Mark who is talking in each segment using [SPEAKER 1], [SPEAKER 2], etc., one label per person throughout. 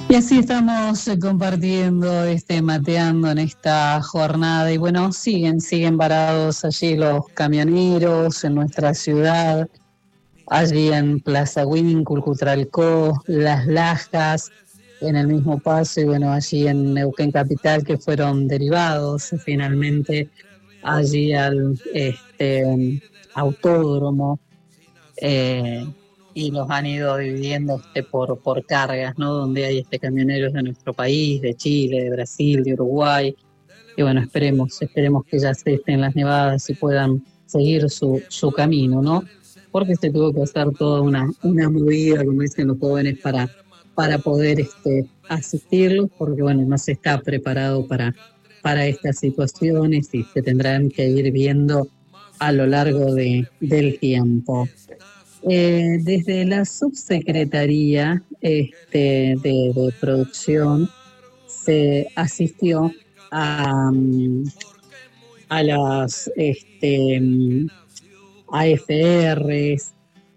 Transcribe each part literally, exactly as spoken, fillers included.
[SPEAKER 1] Y así estamos eh, compartiendo, este, mateando en esta jornada. Y bueno, siguen, siguen varados allí los camioneros en nuestra ciudad, allí en Plaza Winning, Culcutralcó, Las Lajas, en el mismo paso, y bueno, allí en Neuquén Capital, que fueron derivados eh, finalmente allí al este autódromo. eh, y los han ido dividiendo este por, por cargas, ¿no? Donde hay este camioneros de nuestro país, de Chile, de Brasil, de Uruguay. Y bueno, esperemos, esperemos que ya se estén las nevadas y puedan seguir su, su camino, ¿no? Porque se tuvo que hacer toda una, una movida, como dicen los jóvenes, para, para poder este, asistirlos, porque bueno, no se está preparado para, para estas situaciones y se tendrán que ir viendo a lo largo de, del tiempo. Eh, desde la subsecretaría este, de, de producción se asistió a, mm, a las este, mm, A F Rs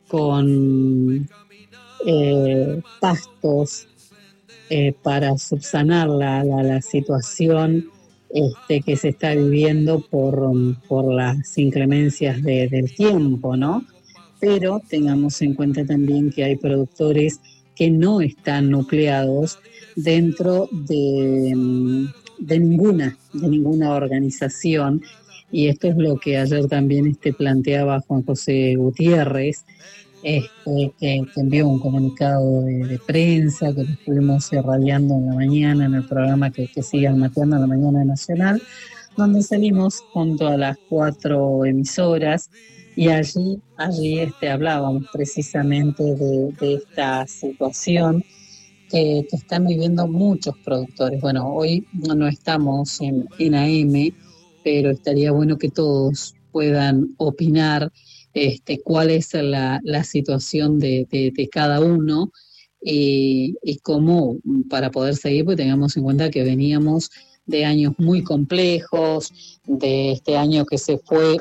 [SPEAKER 1] con eh, pastos eh, para subsanar la, la, la situación este, que se está viviendo por, por las inclemencias de, del tiempo, ¿no? Pero tengamos en cuenta también que hay productores que no están nucleados dentro de, de ninguna, de ninguna organización, y esto es lo que ayer también este, planteaba Juan José Gutiérrez, este, que, que envió un comunicado de, de prensa que lo estuvimos irradiando en la mañana en el programa que, que sigan mateando en la mañana nacional, donde salimos junto a las cuatro emisoras y allí, allí este, hablábamos precisamente de, de esta situación que, que están viviendo muchos productores. Bueno, hoy no, no estamos en, en A M, pero estaría bueno que todos puedan opinar este, cuál es la, la situación de, de, de cada uno y, y cómo para poder seguir, pues tengamos en cuenta que veníamos de años muy complejos, de este año que se fue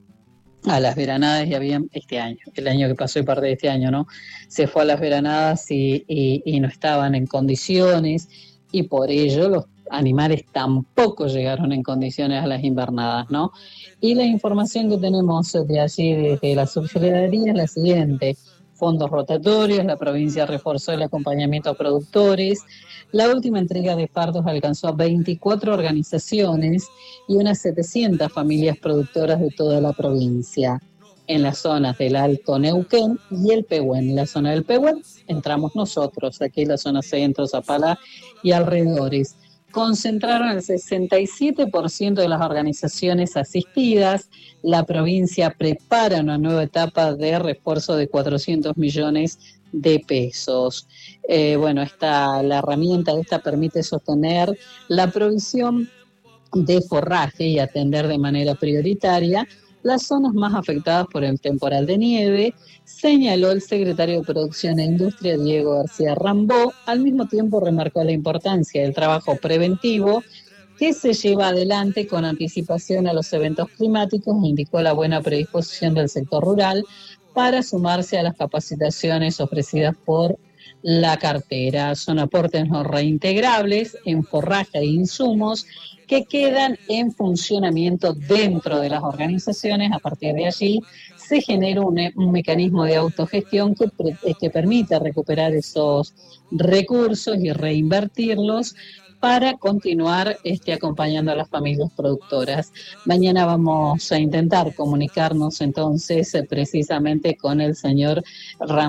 [SPEAKER 1] a las veranadas y habían, este año, el año que pasó y parte de este año, ¿no? Se fue a las veranadas y, y, y no estaban en condiciones, y por ello los animales tampoco llegaron en condiciones a las invernadas, ¿no? Y la información que tenemos de allí, desde la subsecretaría, es la siguiente: fondos rotatorios, la provincia reforzó el acompañamiento a productores, la última entrega de fardos alcanzó a veinticuatro organizaciones y unas setecientas familias productoras de toda la provincia. En las zonas del Alto Neuquén y el Pehuen. En la zona del Pehuen entramos nosotros, aquí en la zona centro, Zapala y alrededores. Concentraron el sesenta y siete por ciento de las organizaciones asistidas. La provincia prepara una nueva etapa de refuerzo de cuatrocientos millones de pesos. Eh, bueno, esta, la herramienta esta permite sostener la provisión de forraje y atender de manera prioritaria las zonas más afectadas por el temporal de nieve, señaló el secretario de Producción e Industria, Diego García Rambó. Al mismo tiempo remarcó la importancia del trabajo preventivo que se lleva adelante con anticipación a los eventos climáticos e indicó la buena predisposición del sector rural para sumarse a las capacitaciones ofrecidas por la cartera. Son aportes no reintegrables en forraje e insumos que quedan en funcionamiento dentro de las organizaciones. A partir de allí se genera un, un mecanismo de autogestión que, que permite recuperar esos recursos y reinvertirlos para continuar este, acompañando a las familias productoras. Mañana vamos a intentar comunicarnos entonces eh, precisamente con el señor Ram